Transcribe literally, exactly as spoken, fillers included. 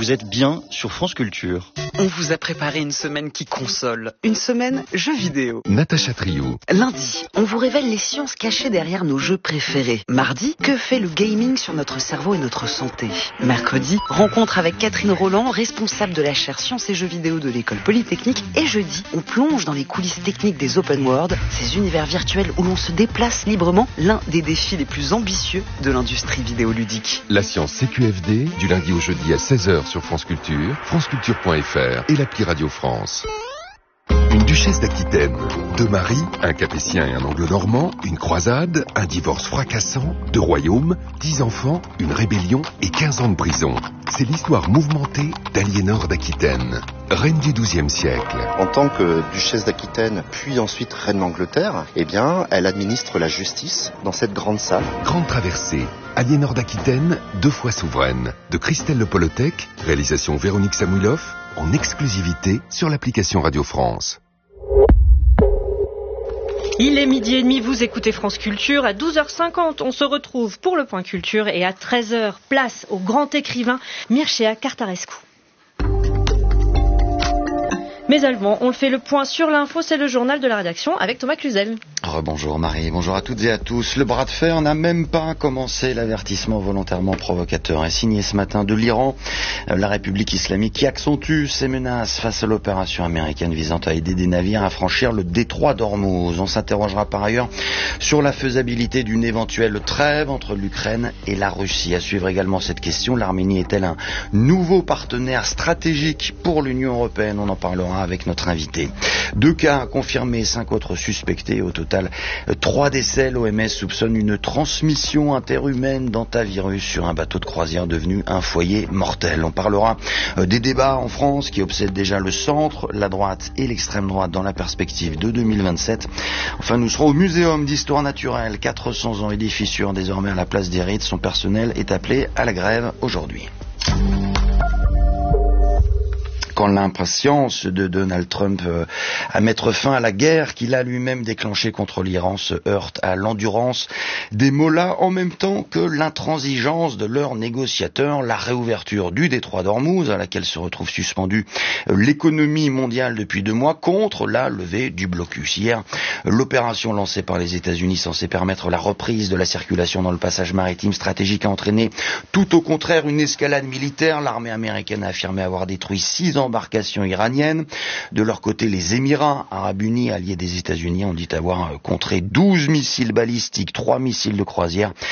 vous êtes bien sur France Culture. On vous a préparé une semaine qui console, une semaine jeux vidéo. Natacha Trio. Lundi, on vous révèle les sciences cachées derrière nos jeux préférés. Mardi, que fait le gaming sur notre cerveau et notre santé. Mercredi, rencontre avec Catherine Roland, responsable de la chaire sciences et jeux vidéo de l'école polytechnique. Et jeudi, on plonge dans les coulisses techniques des open world, ces univers virtuels où l'on se déplace librement, l'un des défis les plus ambitieux de l'industrie vidéoludique. La science C Q F D, du lundi au jeudi à seize heures sur France Culture, franceculture point f r et l'appli Radio France. Une duchesse d'Aquitaine, deux maris, un capétien et un anglo-normand, une croisade, un divorce fracassant, deux royaumes, dix enfants, une rébellion et quinze ans de prison. C'est l'histoire mouvementée d'Aliénor d'Aquitaine, reine du douzième siècle. En tant que duchesse d'Aquitaine, puis ensuite reine d'Angleterre, eh bien, elle administre la justice dans cette grande salle. Grande traversée, Aliénor d'Aquitaine, deux fois souveraine, de Christelle Le Polotec, réalisation Véronique Samouilov, en exclusivité sur l'application Radio France. Il est midi et demi, vous écoutez France Culture. À douze heures cinquante, on se retrouve pour le Point Culture et à treize heures, place au grand écrivain Mircea Cartarescu. Mais avant, on le fait le point sur l'info, c'est le journal de la rédaction avec Thomas Cluzel. Rebonjour Marie, bonjour à toutes et à tous. Le bras de fer n'a même pas commencé. L'avertissement volontairement provocateur est signé ce matin de l'Iran, la République islamique, qui accentue ses menaces face à l'opération américaine visant à aider des navires à franchir le détroit d'Ormuz. On s'interrogera par ailleurs sur la faisabilité d'une éventuelle trêve entre l'Ukraine et la Russie. À suivre également cette question, l'Arménie est-elle un nouveau partenaire stratégique pour l'Union européenne? On en parlera avec notre invité. Deux cas confirmés, cinq autres suspectés. Au total, trois décès. L'O M S soupçonne une transmission interhumaine d'hantavirus sur un bateau de croisière devenu un foyer mortel. On parlera des débats en France qui obsèdent déjà le centre, la droite et l'extrême droite dans la perspective de deux mille vingt-sept. Enfin, nous serons au Muséum d'histoire naturelle. quatre cents ans et des fissures désormais à la place des Rites. Son personnel est appelé à la grève aujourd'hui. Quand l'impatience de Donald Trump euh, à mettre fin à la guerre qu'il a lui-même déclenchée contre l'Iran se heurte à l'endurance des mollahs en même temps que l'intransigeance de leurs négociateurs, la réouverture du détroit d'Ormuz à laquelle se retrouve suspendue euh, l'économie mondiale depuis deux mois contre la levée du blocus. Hier, l'opération lancée par les États-Unis censée permettre la reprise de la circulation dans le passage maritime stratégique a entraîné tout au contraire une escalade militaire. L'armée américaine a affirmé avoir détruit six embarcations iraniennes. De leur côté, les Émirats arabes unis, alliés des États-Unis, ont dit avoir contré douze missiles balistiques, trois missiles de croisière